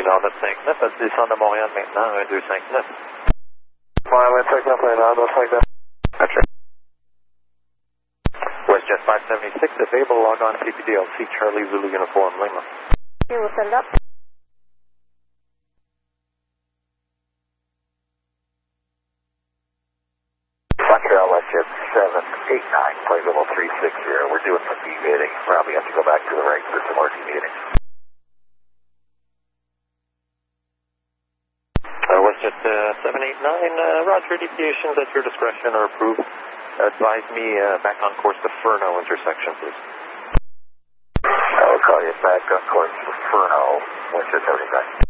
Nord 959, ça descend de Montréal maintenant, 1259. Ouais, 29 Nord 259. Gotcha. WestJet 576, available, log on CPDLC, Charlie Zulu Uniform Lima. Okay, we'll set it up. Montreal WestJet 789, play level 360. We're doing some deviating. Probably have to go back to the right for some more deviating. WestJet 789, roger, deviations at your discretion are approved. Advise me back on course to Furno intersection, please. I'll call you back on course to Furno, WestJet 789.